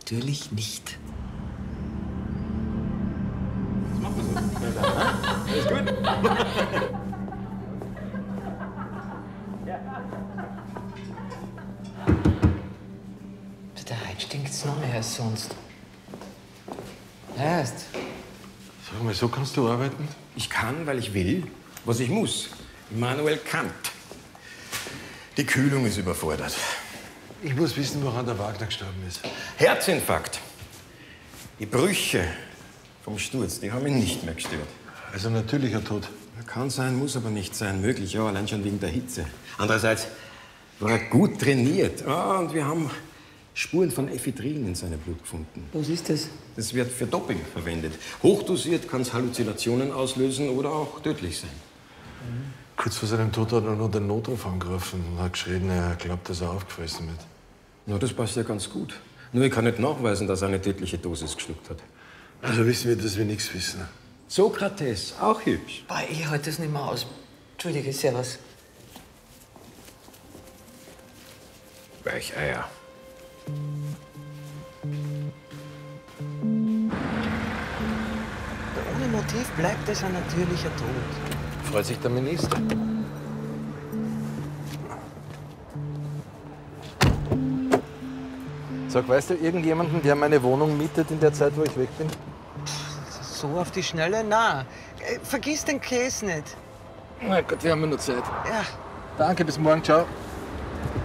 Natürlich nicht. Was macht man so? Alles gut? Der Heid stinkt's noch mehr als sonst. Erst. Sag mal, so kannst du arbeiten? Ich kann, weil ich will, was ich muss. Immanuel Kant. Die Kühlung ist überfordert. Ich muss wissen, woran der Wagner gestorben ist. Herzinfarkt. Die Brüche vom Sturz, die haben ihn nicht mehr gestört. Also natürlicher Tod. Kann sein, muss aber nicht sein. Möglich, ja, allein schon wegen der Hitze. Andererseits war er gut trainiert. Ah, und wir haben Spuren von Ephedrin in seinem Blut gefunden. Was ist das? Das wird für Doping verwendet. Hochdosiert kann es Halluzinationen auslösen oder auch tödlich sein. Kurz vor seinem Tod hat er noch den Notruf angerufen und hat geschrien, er glaubt, dass er aufgefressen wird. Ja, das passt ja ganz gut. Nur ich kann nicht nachweisen, dass er eine tödliche Dosis geschluckt hat. Also wissen wir, dass wir nichts wissen. Sokrates, auch hübsch. Boah, ich halte das nicht mehr aus. Entschuldige, servus. Weicheier. Ohne Motiv bleibt es ein natürlicher Tod. Freut sich der Minister. Sag, weißt du irgendjemanden, der meine Wohnung mietet in der Zeit, wo ich weg bin? So auf die Schnelle? Na, vergiss den Käse nicht. Na Gott, wir haben ja nur Zeit. Ja. Danke, bis morgen, ciao.